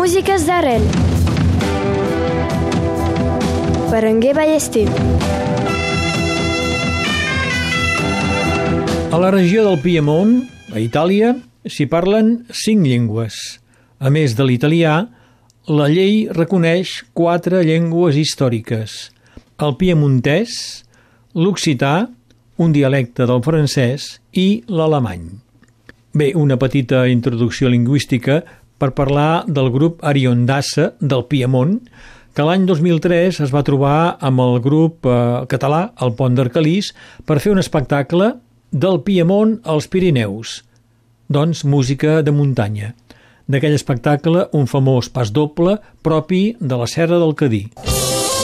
Músiques d'arrel. Berenguer Ballester. A la regió del Piemont, a Itàlia, s'hi parlen 5 llengües. A més de l'italià, la llei reconeix 4 llengües històriques: el piemontès, l'occità, un dialecte del francès i l'alemany. Bé, una petita introducció lingüística per parlar del grup Ariondassa del Piemont, que l'any 2003 es va trobar amb el grup català, el Pont d'Arcalís, per fer un espectacle del Piemont als Pirineus, doncs música de muntanya. D'aquell espectacle, un famós pas doble propi de la Serra del Cadí.